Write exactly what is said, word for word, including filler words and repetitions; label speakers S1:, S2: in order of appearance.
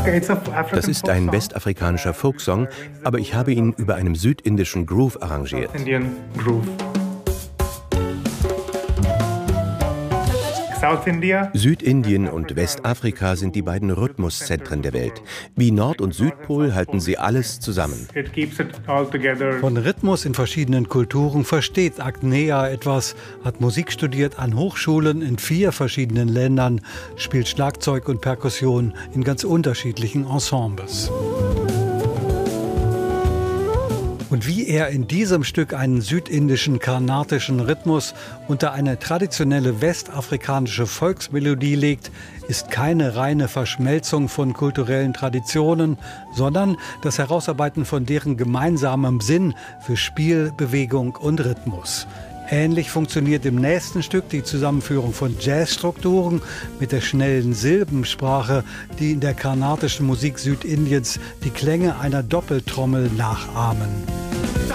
S1: Das ist ein westafrikanischer Folksong, aber ich habe ihn über einem südindischen Groove arrangiert. Südindien und Westafrika sind die beiden Rhythmuszentren der Welt. Wie Nord- und Südpol halten sie alles zusammen.
S2: Von Rhythmus in verschiedenen Kulturen versteht Agnea etwas, hat Musik studiert an Hochschulen in vier verschiedenen Ländern, spielt Schlagzeug und Perkussion in ganz unterschiedlichen Ensembles. Und wie er in diesem Stück einen südindischen karnatischen Rhythmus unter eine traditionelle westafrikanische Volksmelodie legt, ist keine reine Verschmelzung von kulturellen Traditionen, sondern das Herausarbeiten von deren gemeinsamem Sinn für Spiel, Bewegung und Rhythmus. Ähnlich funktioniert im nächsten Stück die Zusammenführung von Jazzstrukturen mit der schnellen Silbensprache, die in der karnatischen Musik Südindiens die Klänge einer Doppeltrommel nachahmen.